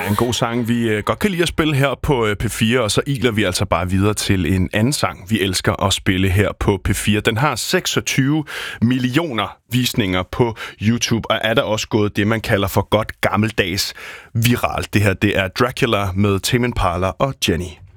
Ja, en god sang, vi godt kan lide at spille her på P4, og så iler vi altså bare videre til en anden sang, vi elsker at spille her på P4. Den har 26 millioner visninger på YouTube, og er der også gået det, man kalder for godt gammeldags viralt. Det her, det er Dracula med Tame Impala og Jenny.